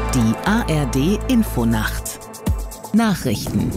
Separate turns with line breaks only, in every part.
Die ARD-Infonacht. Nachrichten.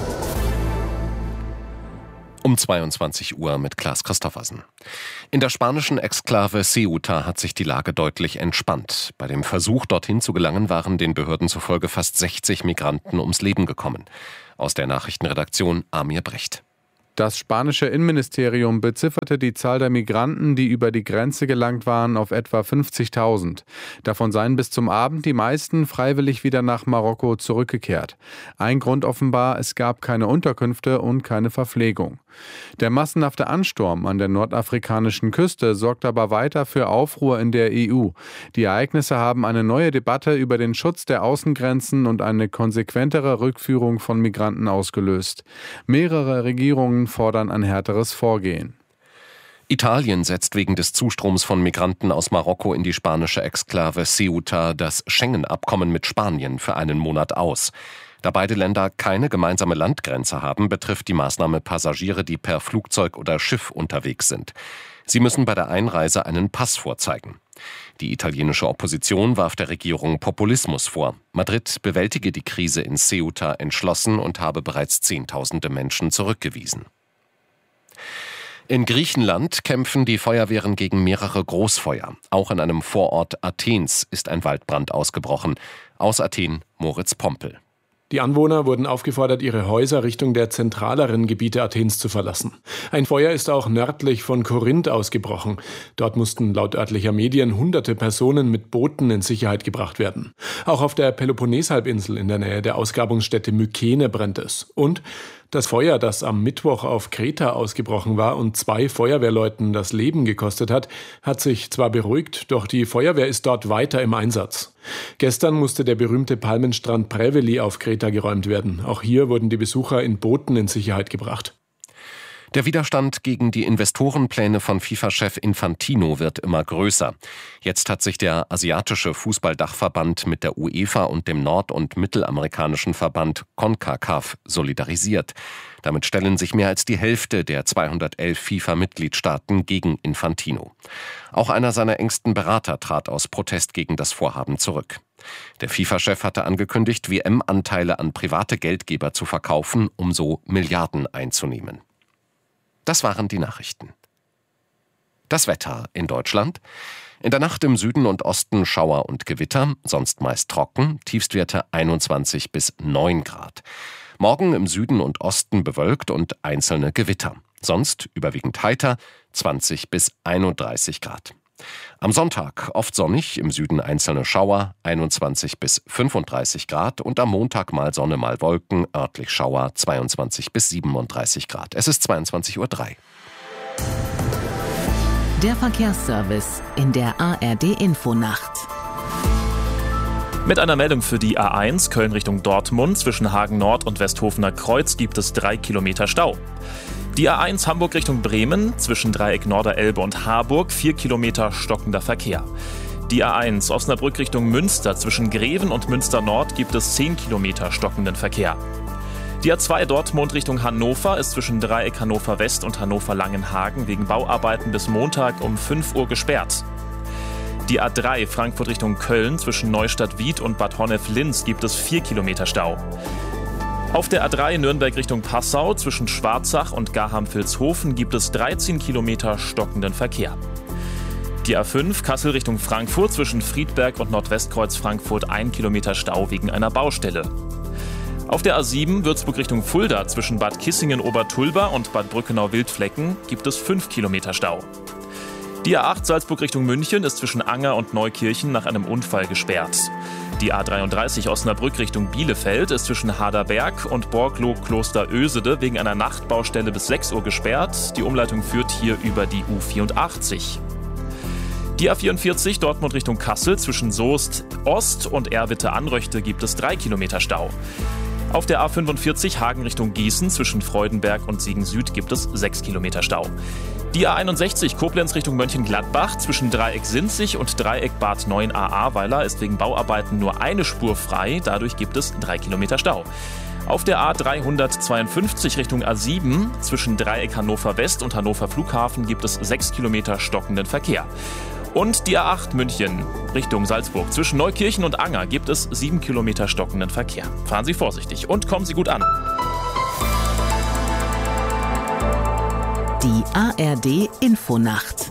Um 22 Uhr mit Klaas Christoffersen. In der spanischen Exklave Ceuta hat sich die Lage deutlich entspannt. Bei dem Versuch, dorthin zu gelangen, waren den Behörden zufolge fast 60 Migranten ums Leben gekommen. Aus der Nachrichtenredaktion Amir Brecht.
Das spanische Innenministerium bezifferte die Zahl der Migranten, die über die Grenze gelangt waren, auf etwa 50.000. Davon seien bis zum Abend die meisten freiwillig wieder nach Marokko zurückgekehrt. Ein Grund offenbar, es gab keine Unterkünfte und keine Verpflegung. Der massenhafte Ansturm an der nordafrikanischen Küste sorgt aber weiter für Aufruhr in der EU. Die Ereignisse haben eine neue Debatte über den Schutz der Außengrenzen und eine konsequentere Rückführung von Migranten ausgelöst. Mehrere Regierungen fordern ein härteres Vorgehen.
Italien setzt wegen des Zustroms von Migranten aus Marokko in die spanische Exklave Ceuta das Schengen-Abkommen mit Spanien für einen Monat aus. Da beide Länder keine gemeinsame Landgrenze haben, betrifft die Maßnahme Passagiere, die per Flugzeug oder Schiff unterwegs sind. Sie müssen bei der Einreise einen Pass vorzeigen. Die italienische Opposition warf der Regierung Populismus vor. Madrid bewältige die Krise in Ceuta entschlossen und habe bereits Zehntausende Menschen zurückgewiesen. In Griechenland kämpfen die Feuerwehren gegen mehrere Großfeuer. Auch in einem Vorort Athens ist ein Waldbrand ausgebrochen. Aus Athen Moritz Pompel.
Die Anwohner wurden aufgefordert, ihre Häuser Richtung der zentraleren Gebiete Athens zu verlassen. Ein Feuer ist auch nördlich von Korinth ausgebrochen. Dort mussten laut örtlicher Medien hunderte Personen mit Booten in Sicherheit gebracht werden. Auch auf der Peloponnes-Halbinsel in der Nähe der Ausgrabungsstätte Mykene brennt es. Und das Feuer, das am Mittwoch auf Kreta ausgebrochen war und 2 Feuerwehrleuten das Leben gekostet hat, hat sich zwar beruhigt, doch die Feuerwehr ist dort weiter im Einsatz. Gestern musste der berühmte Palmenstrand Preveli auf Kreta geräumt werden. Auch hier wurden die Besucher in Booten in Sicherheit gebracht.
Der Widerstand gegen die Investorenpläne von FIFA-Chef Infantino wird immer größer. Jetzt hat sich der asiatische Fußballdachverband mit der UEFA und dem nord- und mittelamerikanischen Verband CONCACAF solidarisiert. Damit stellen sich mehr als die Hälfte der 211 FIFA-Mitgliedstaaten gegen Infantino. Auch einer seiner engsten Berater trat aus Protest gegen das Vorhaben zurück. Der FIFA-Chef hatte angekündigt, WM-Anteile an private Geldgeber zu verkaufen, um so Milliarden einzunehmen. Das waren die Nachrichten. Das Wetter in Deutschland. In der Nacht im Süden und Osten Schauer und Gewitter, sonst meist trocken, Tiefstwerte 21 bis 9 Grad. Morgen im Süden und Osten bewölkt und einzelne Gewitter. Sonst überwiegend heiter, 20 bis 31 Grad. Am Sonntag oft sonnig, im Süden einzelne Schauer, 21 bis 35 Grad und am Montag mal Sonne, mal Wolken, örtlich Schauer, 22 bis 37 Grad. Es ist 22:03 Uhr.
Der Verkehrsservice in der ARD-Infonacht.
Mit einer Meldung für die A1 Köln Richtung Dortmund zwischen Hagen Nord und Westhofener Kreuz gibt es 3 Kilometer Stau. Die A1 Hamburg Richtung Bremen zwischen Dreieck Norderelbe und Harburg 4 Kilometer stockender Verkehr. Die A1 Osnabrück Richtung Münster zwischen Greven und Münster Nord gibt es 10 Kilometer stockenden Verkehr. Die A2 Dortmund Richtung Hannover ist zwischen Dreieck Hannover West und Hannover Langenhagen wegen Bauarbeiten bis Montag um 5 Uhr gesperrt. Die A3 Frankfurt Richtung Köln zwischen Neustadt-Wied und Bad Honnef-Linz gibt es 4 Kilometer Stau. Auf der A3 Nürnberg Richtung Passau zwischen Schwarzach und Garham-Vilshofen gibt es 13 Kilometer stockenden Verkehr. Die A5 Kassel Richtung Frankfurt zwischen Friedberg und Nordwestkreuz Frankfurt 1 Kilometer Stau wegen einer Baustelle. Auf der A7 Würzburg Richtung Fulda zwischen Bad Kissingen-Obertulba und Bad Brückenau-Wildflecken gibt es 5 Kilometer Stau. Die A8 Salzburg Richtung München ist zwischen Anger und Neukirchen nach einem Unfall gesperrt. Die A33 Osnabrück Richtung Bielefeld ist zwischen Haderberg und Borglow-Kloster-Ösede wegen einer Nachtbaustelle bis 6 Uhr gesperrt. Die Umleitung führt hier über die U84. Die A44 Dortmund Richtung Kassel zwischen Soest Ost und Erwitte-Anröchte gibt es 3 Kilometer Stau. Auf der A45 Hagen Richtung Gießen zwischen Freudenberg und Siegen Süd gibt es 6 Kilometer Stau. Die A61 Koblenz Richtung Mönchengladbach zwischen Dreieck Sinzig und Dreieck Bad 9a Ahrweiler ist wegen Bauarbeiten nur eine Spur frei, dadurch gibt es 3 Kilometer Stau. Auf der A352 Richtung A7 zwischen Dreieck Hannover West und Hannover Flughafen gibt es 6 Kilometer stockenden Verkehr. Und die A8 München Richtung Salzburg. Zwischen Neukirchen und Anger gibt es 7 Kilometer stockenden Verkehr. Fahren Sie vorsichtig und kommen Sie gut an.
Die ARD Infonacht.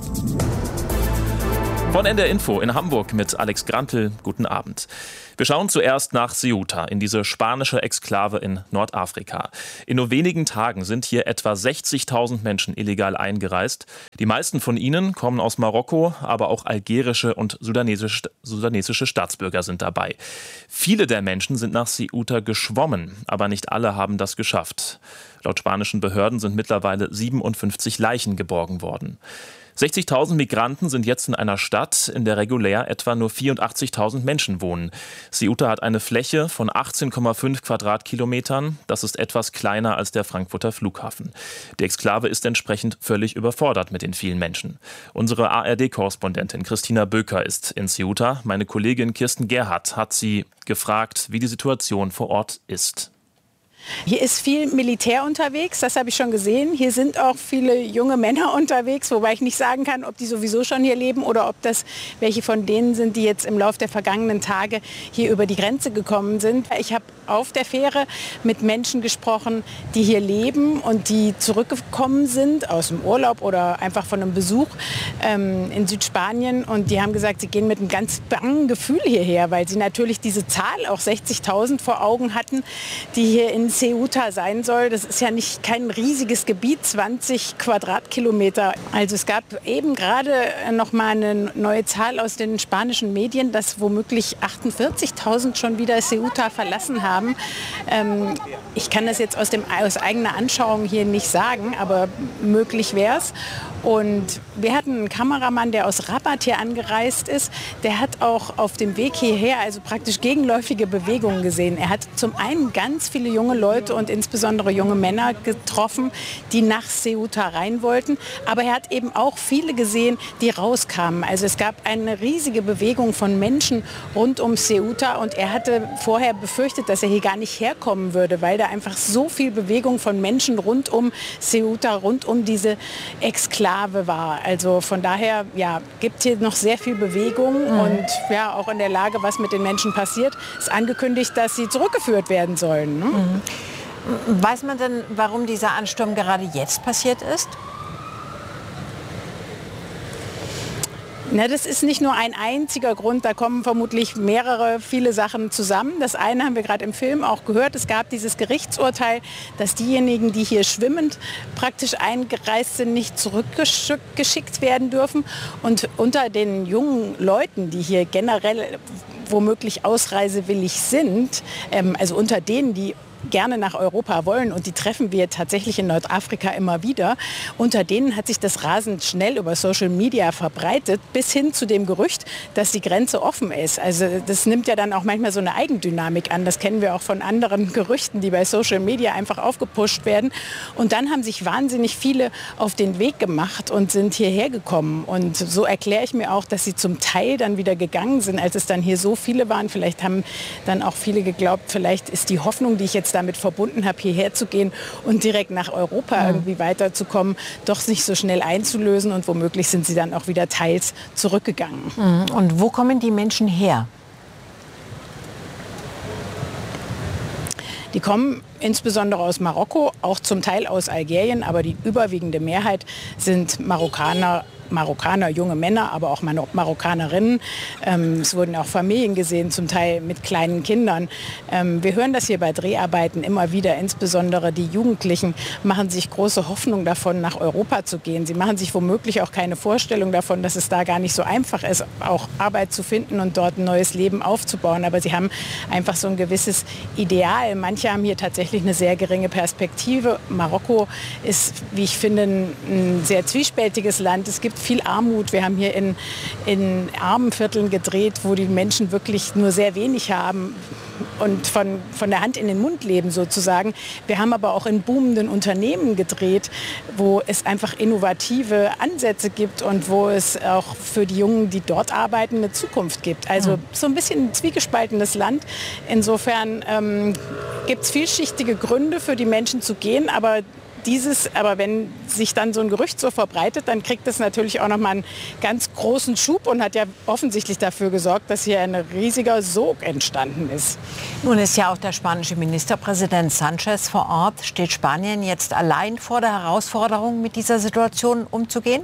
Von NDR Info in Hamburg mit Alex Grantl. Guten Abend. Wir schauen zuerst nach Ceuta, in diese spanische Exklave in Nordafrika. In nur wenigen Tagen sind hier etwa 60.000 Menschen illegal eingereist. Die meisten von ihnen kommen aus Marokko, aber auch algerische und sudanesische Staatsbürger sind dabei. Viele der Menschen sind nach Ceuta geschwommen, aber nicht alle haben das geschafft. Laut spanischen Behörden sind mittlerweile 57 Leichen geborgen worden. 60.000 Migranten sind jetzt in einer Stadt, in der regulär etwa nur 84.000 Menschen wohnen. Ceuta hat eine Fläche von 18,5 Quadratkilometern. Das ist etwas kleiner als der Frankfurter Flughafen. Die Exklave ist entsprechend völlig überfordert mit den vielen Menschen. Unsere ARD-Korrespondentin Christina Böker ist in Ceuta. Meine Kollegin Kirsten Gerhardt hat sie gefragt, wie die Situation vor Ort ist.
Hier ist viel Militär unterwegs, das habe ich schon gesehen. Hier sind auch viele junge Männer unterwegs, wobei ich nicht sagen kann, ob die sowieso schon hier leben oder ob das welche von denen sind, die jetzt im Laufe der vergangenen Tage hier über die Grenze gekommen sind. Ich habe auf der Fähre mit Menschen gesprochen, die hier leben und die zurückgekommen sind aus dem Urlaub oder einfach von einem Besuch in Südspanien. Und die haben gesagt, sie gehen mit einem ganz bangen Gefühl hierher, weil sie natürlich diese Zahl, auch 60.000 vor Augen hatten, die hier in Ceuta sein soll. Das ist ja kein riesiges Gebiet, 20 Quadratkilometer. Also es gab eben gerade noch mal eine neue Zahl aus den spanischen Medien, dass womöglich 48.000 schon wieder Ceuta verlassen haben. Ich kann das jetzt aus eigener Anschauung hier nicht sagen, aber möglich wäre es. Und wir hatten einen Kameramann, der aus Rabat hier angereist ist. Der hat auch auf dem Weg hierher also praktisch gegenläufige Bewegungen gesehen. Er hat zum einen ganz viele junge Leute und insbesondere junge Männer getroffen, die nach Ceuta rein wollten. Aber er hat eben auch viele gesehen, die rauskamen. Also es gab eine riesige Bewegung von Menschen rund um Ceuta. Und er hatte vorher befürchtet, dass er hier gar nicht herkommen würde, weil da einfach so viel Bewegung von Menschen rund um Ceuta, rund um diese Exklave war. Also von daher gibt hier noch sehr viel Bewegung und auch in der Lage, was mit den Menschen passiert, ist angekündigt, dass sie zurückgeführt werden sollen. Ne?
Weiß man denn, warum dieser Ansturm gerade jetzt passiert ist?
Na, das ist nicht nur ein einziger Grund, da kommen vermutlich viele Sachen zusammen. Das eine haben wir gerade im Film auch gehört, es gab dieses Gerichtsurteil, dass diejenigen, die hier schwimmend praktisch eingereist sind, nicht zurückgeschickt werden dürfen. Und unter den jungen Leuten, die hier generell womöglich ausreisewillig sind, also unter denen, die gerne nach Europa wollen, und die treffen wir tatsächlich in Nordafrika immer wieder. Unter denen hat sich das rasend schnell über Social Media verbreitet, bis hin zu dem Gerücht, dass die Grenze offen ist. Also das nimmt ja dann auch manchmal so eine Eigendynamik an. Das kennen wir auch von anderen Gerüchten, die bei Social Media einfach aufgepusht werden. Und dann haben sich wahnsinnig viele auf den Weg gemacht und sind hierher gekommen. Und so erkläre ich mir auch, dass sie zum Teil dann wieder gegangen sind, als es dann hier so viele waren. Vielleicht haben dann auch viele geglaubt, vielleicht ist die Hoffnung, die ich jetzt damit verbunden habe, hierher zu gehen und direkt nach Europa irgendwie weiterzukommen, doch nicht so schnell einzulösen, und womöglich sind sie dann auch wieder teils zurückgegangen.
Und wo kommen die Menschen her?
Die kommen insbesondere aus Marokko, auch zum Teil aus Algerien, aber die überwiegende Mehrheit sind Marokkaner, junge Männer, aber auch Marokkanerinnen. Es wurden auch Familien gesehen, zum Teil mit kleinen Kindern. Wir hören das hier bei Dreharbeiten immer wieder. Insbesondere die Jugendlichen machen sich große Hoffnung davon, nach Europa zu gehen. Sie machen sich womöglich auch keine Vorstellung davon, dass es da gar nicht so einfach ist, auch Arbeit zu finden und dort ein neues Leben aufzubauen. Aber sie haben einfach so ein gewisses Ideal. Manche haben hier tatsächlich eine sehr geringe Perspektive. Marokko ist, wie ich finde, ein sehr zwiespältiges Land. Es gibt viel Armut. Wir haben hier in armen Vierteln gedreht, wo die Menschen wirklich nur sehr wenig haben und von der Hand in den Mund leben sozusagen. Wir haben aber auch in boomenden Unternehmen gedreht, wo es einfach innovative Ansätze gibt und wo es auch für die Jungen, die dort arbeiten, eine Zukunft gibt. Also so ein bisschen ein zwiegespaltenes Land. Insofern gibt es vielschichtige Gründe für die Menschen zu gehen, aber Aber wenn sich dann so ein Gerücht so verbreitet, dann kriegt es natürlich auch nochmal einen ganz großen Schub und hat ja offensichtlich dafür gesorgt, dass hier ein riesiger Sog entstanden ist.
Nun ist ja auch der spanische Ministerpräsident Sanchez vor Ort. Steht Spanien jetzt allein vor der Herausforderung, mit dieser Situation umzugehen?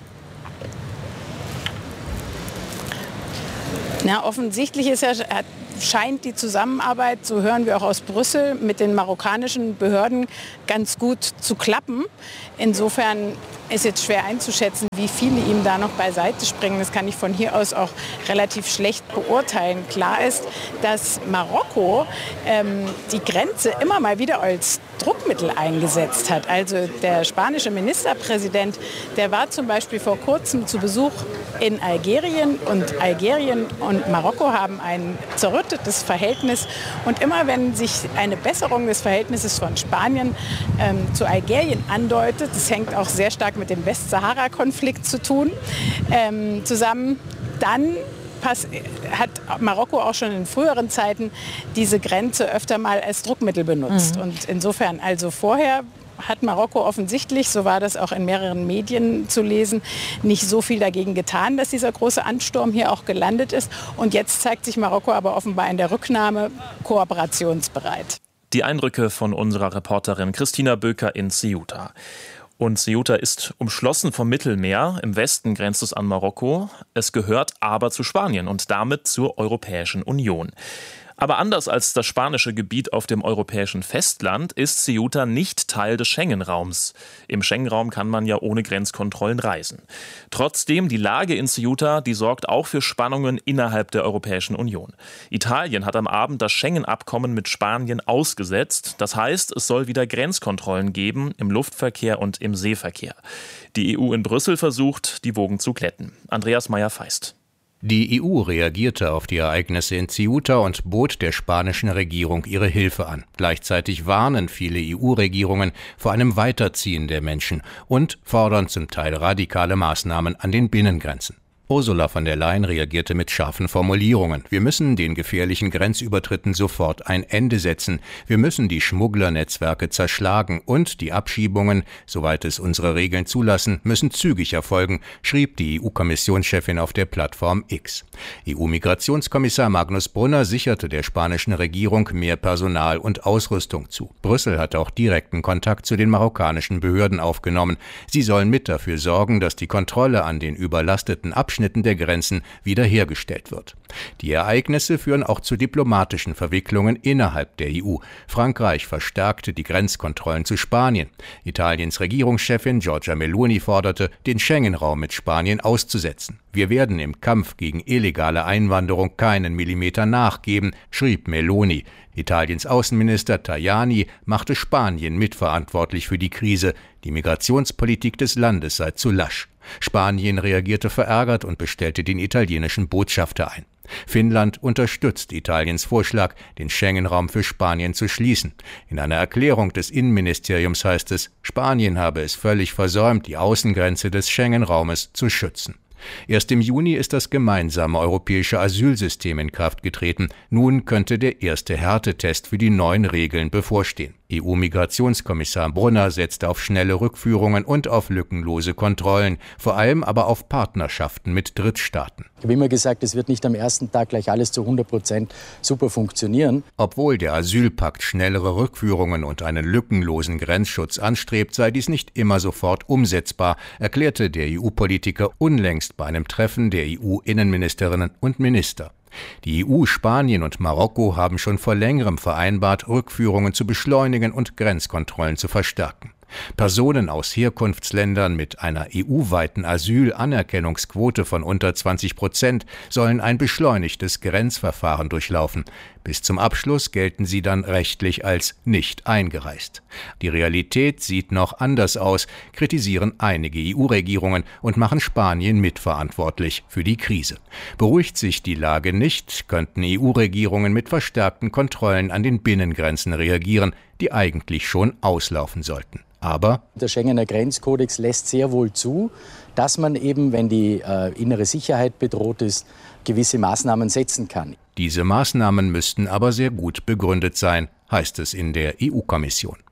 Na, offensichtlich scheint die Zusammenarbeit, so hören wir auch aus Brüssel, mit den marokkanischen Behörden ganz gut zu klappen. Insofern ist jetzt schwer einzuschätzen, wie viele ihm da noch beiseite springen. Das kann ich von hier aus auch relativ schlecht beurteilen. Klar ist, dass Marokko die Grenze immer mal wieder als Druckmittel eingesetzt hat. Also der spanische Ministerpräsident, der war zum Beispiel vor kurzem zu Besuch in Algerien und Algerien und Marokko haben ein zerrüttetes Verhältnis. Und immer wenn sich eine Besserung des Verhältnisses von Spanien zu Algerien andeutet, das hängt auch sehr stark mit dem Westsahara-Konflikt zu tun, zusammen, dann hat Marokko auch schon in früheren Zeiten diese Grenze öfter mal als Druckmittel benutzt. Und insofern, also vorher hat Marokko offensichtlich, so war das auch in mehreren Medien zu lesen, nicht so viel dagegen getan, dass dieser große Ansturm hier auch gelandet ist. Und jetzt zeigt sich Marokko aber offenbar in der Rücknahme kooperationsbereit.
Die Eindrücke von unserer Reporterin Christina Böker in Ceuta. Und Ceuta ist umschlossen vom Mittelmeer. Im Westen grenzt es an Marokko. Es gehört aber zu Spanien und damit zur Europäischen Union. Aber anders als das spanische Gebiet auf dem europäischen Festland ist Ceuta nicht Teil des Schengen-Raums. Im Schengen-Raum kann man ja ohne Grenzkontrollen reisen. Trotzdem, die Lage in Ceuta, die sorgt auch für Spannungen innerhalb der Europäischen Union. Italien hat am Abend das Schengen-Abkommen mit Spanien ausgesetzt. Das heißt, es soll wieder Grenzkontrollen geben im Luftverkehr und im Seeverkehr. Die EU in Brüssel versucht, die Wogen zu glätten. Andreas Meyer-Feist.
Die EU reagierte auf die Ereignisse in Ceuta und bot der spanischen Regierung ihre Hilfe an. Gleichzeitig warnen viele EU-Regierungen vor einem Weiterziehen der Menschen und fordern zum Teil radikale Maßnahmen an den Binnengrenzen. Ursula von der Leyen reagierte mit scharfen Formulierungen. Wir müssen den gefährlichen Grenzübertritten sofort ein Ende setzen. Wir müssen die Schmugglernetzwerke zerschlagen und die Abschiebungen, soweit es unsere Regeln zulassen, müssen zügig erfolgen, schrieb die EU-Kommissionschefin auf der Plattform X. EU-Migrationskommissar Magnus Brunner sicherte der spanischen Regierung mehr Personal und Ausrüstung zu. Brüssel hat auch direkten Kontakt zu den marokkanischen Behörden aufgenommen. Sie sollen mit dafür sorgen, dass die Kontrolle an den überlasteten Abschnitten der Grenzen wiederhergestellt wird. Die Ereignisse führen auch zu diplomatischen Verwicklungen innerhalb der EU. Frankreich verstärkte die Grenzkontrollen zu Spanien. Italiens Regierungschefin Giorgia Meloni forderte, den Schengen-Raum mit Spanien auszusetzen. Wir werden im Kampf gegen illegale Einwanderung keinen Millimeter nachgeben, schrieb Meloni. Italiens Außenminister Tajani machte Spanien mitverantwortlich für die Krise. Die Migrationspolitik des Landes sei zu lasch. Spanien reagierte verärgert und bestellte den italienischen Botschafter ein. Finnland unterstützt Italiens Vorschlag, den Schengen-Raum für Spanien zu schließen. In einer Erklärung des Innenministeriums heißt es, Spanien habe es völlig versäumt, die Außengrenze des Schengen-Raumes zu schützen. Erst im Juni ist das gemeinsame europäische Asylsystem in Kraft getreten. Nun könnte der erste Härtetest für die neuen Regeln bevorstehen. EU-Migrationskommissar Brunner setzt auf schnelle Rückführungen und auf lückenlose Kontrollen, vor allem aber auf Partnerschaften mit Drittstaaten.
Ich habe immer gesagt, es wird nicht am ersten Tag gleich alles zu 100% super funktionieren.
Obwohl der Asylpakt schnellere Rückführungen und einen lückenlosen Grenzschutz anstrebt, sei dies nicht immer sofort umsetzbar, erklärte der EU-Politiker unlängst bei einem Treffen der EU-Innenministerinnen und Minister. Die EU, Spanien und Marokko haben schon vor längerem vereinbart, Rückführungen zu beschleunigen und Grenzkontrollen zu verstärken. Personen aus Herkunftsländern mit einer EU-weiten Asylanerkennungsquote von unter 20% sollen ein beschleunigtes Grenzverfahren durchlaufen. Bis zum Abschluss gelten sie dann rechtlich als nicht eingereist. Die Realität sieht noch anders aus, kritisieren einige EU-Regierungen und machen Spanien mitverantwortlich für die Krise. Beruhigt sich die Lage nicht, könnten EU-Regierungen mit verstärkten Kontrollen an den Binnengrenzen reagieren, die eigentlich schon auslaufen sollten. Aber
der Schengener Grenzkodex lässt sehr wohl zu, dass man eben, wenn die innere Sicherheit bedroht ist, gewisse Maßnahmen setzen kann.
Diese Maßnahmen müssten aber sehr gut begründet sein, heißt es in der EU-Kommission.